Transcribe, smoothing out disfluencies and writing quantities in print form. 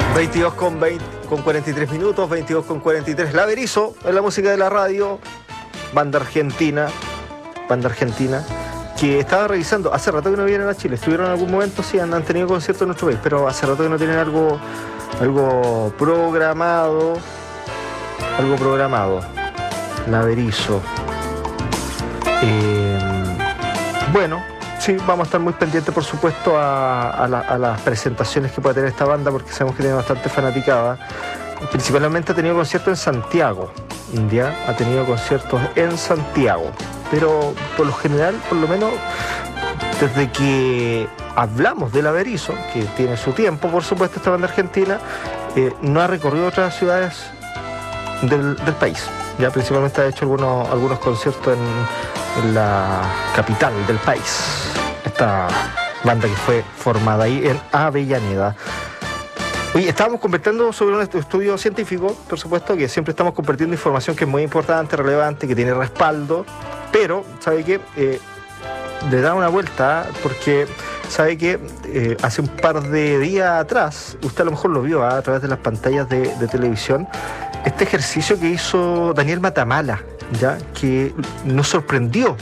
22 con 43 minutos, 22 con 43. La Berizo, en la música de la radio, banda argentina, que estaba revisando, hace rato que no vienen a Chile, estuvieron en algún momento, sí, han tenido conciertos en nuestro país, pero hace rato que no tienen algo programado, La Berizo. Bueno, sí, vamos a estar muy pendientes, por supuesto, a las presentaciones que pueda tener esta banda, porque sabemos que tiene bastante fanaticada. Principalmente ha tenido conciertos en Santiago, ¿ya? Ha tenido conciertos en Santiago, pero por lo general, por lo menos, desde que hablamos de La Berizo, que tiene su tiempo, por supuesto, esta banda argentina, no ha recorrido otras ciudades del país. Ya principalmente ha hecho algunos conciertos en la capital del país. Esta banda que fue formada ahí en Avellaneda. Oye, estábamos conversando sobre un estudio científico, por supuesto, que siempre estamos compartiendo información que es muy importante, relevante, que tiene respaldo, pero, ¿sabe qué? Le da una vuelta, porque, ¿sabe qué? Hace un par de días atrás, usted a lo mejor lo vio a través de las pantallas de televisión, este ejercicio que hizo Daniel Matamala, ¿ya? Que nos sorprendió